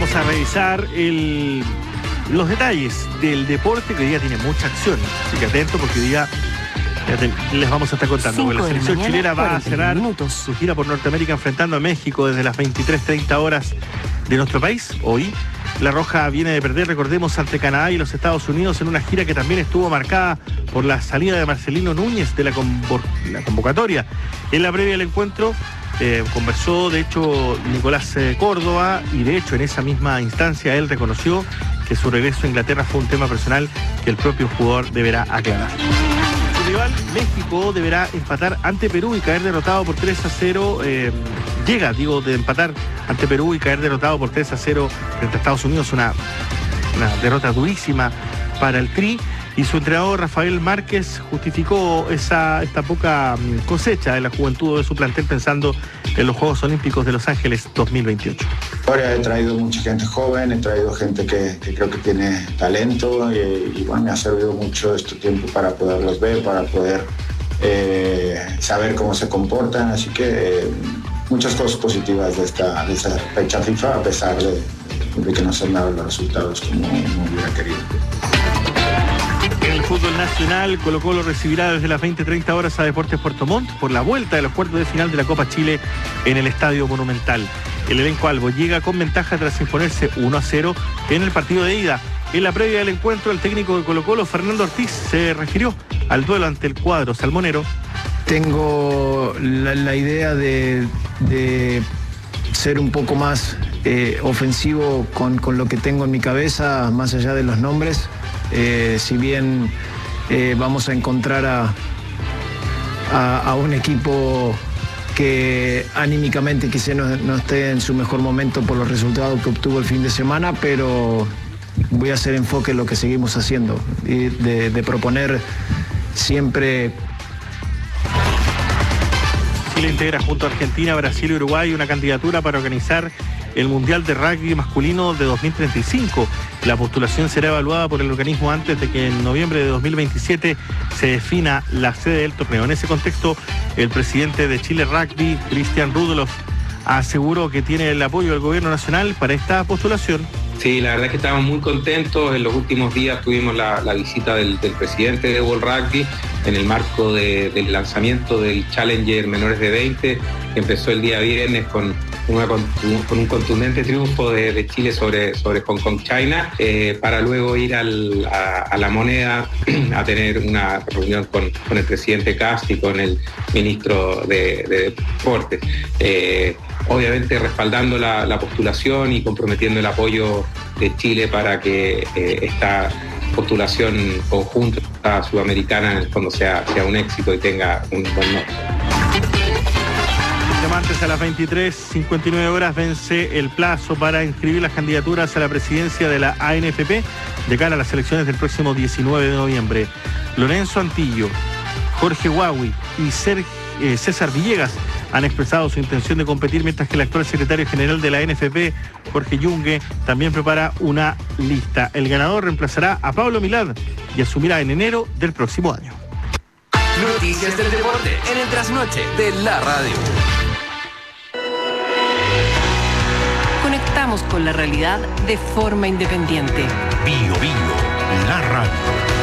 Vamos a revisar los detalles del deporte, que hoy día tiene mucha acción. Así que atento, porque hoy día les vamos a estar contando. La selección chilena va a cerrar su gira por Norteamérica enfrentando a México desde las 23:30 horas de nuestro país. Hoy la Roja viene de perder, recordemos, ante Canadá y los Estados Unidos en una gira que también estuvo marcada por la salida de Marcelino Núñez de la convocatoria. En la previa del encuentro conversó, de hecho, Nicolás Córdoba, y de hecho en esa misma instancia él reconoció que su regreso a Inglaterra fue un tema personal que el propio jugador deberá aclarar. Su rival, México, deberá empatar ante Perú y caer derrotado por 3-0. Llega de empatar ante Perú y caer derrotado por 3-0 frente a Estados Unidos, una derrota durísima para el Tri. Y su entrenador Rafael Márquez justificó esta poca cosecha de la juventud de su plantel pensando en los Juegos Olímpicos de Los Ángeles 2028. Ahora he traído mucha gente joven, he traído gente que creo que tiene talento y bueno, me ha servido mucho este tiempo para poderlos ver, para poder saber cómo se comportan, así que muchas cosas positivas de esta fecha FIFA, a pesar de que no se han dado los resultados como hubiera querido. En el fútbol nacional, Colo-Colo recibirá desde las 20:30 horas a Deportes Puerto Montt por la vuelta de los cuartos de final de la Copa Chile en el Estadio Monumental. El elenco albo llega con ventaja tras imponerse 1-0 en el partido de ida. En la previa del encuentro, el técnico de Colo-Colo, Fernando Ortiz, se refirió al duelo ante el cuadro salmonero. Tengo la idea de ser un poco más ofensivo con lo que tengo en mi cabeza, más allá de los nombres. Si bien vamos a encontrar a un equipo que anímicamente quizá no esté en su mejor momento por los resultados que obtuvo el fin de semana, pero voy a hacer enfoque en lo que seguimos haciendo y de proponer siempre. Chile integra junto a Argentina, Brasil y Uruguay una candidatura para organizar el Mundial de Rugby masculino de 2035. La postulación será evaluada por el organismo antes de que en noviembre de 2027 se defina la sede del torneo. En ese contexto, el presidente de Chile Rugby, Cristian Rudolph, aseguró que tiene el apoyo del gobierno nacional para esta postulación. Sí, la verdad es que estamos muy contentos. En los últimos días tuvimos la visita del presidente de World Rugby en el marco del lanzamiento del Challenger menores de 20, que empezó el día viernes con un contundente triunfo de Chile sobre Hong Kong, China, para luego ir a la Moneda a tener una reunión con el presidente Kast y con el ministro de Deportes. Obviamente respaldando la postulación y comprometiendo el apoyo de Chile para que esta postulación conjunta sudamericana en el fondo sea un éxito y tenga un buen norte. Antes, a las 23:59 horas vence el plazo para inscribir las candidaturas a la presidencia de la ANFP de cara a las elecciones del próximo 19 de noviembre. Lorenzo Antillo, Jorge Huawi y César Villegas han expresado su intención de competir, mientras que el actual secretario general de la ANFP, Jorge Yungue, también prepara una lista. El ganador reemplazará a Pablo Milad y asumirá en enero del próximo año. Noticias del deporte en el trasnoche de la radio. Conectamos con la realidad de forma independiente. Bio, la radio.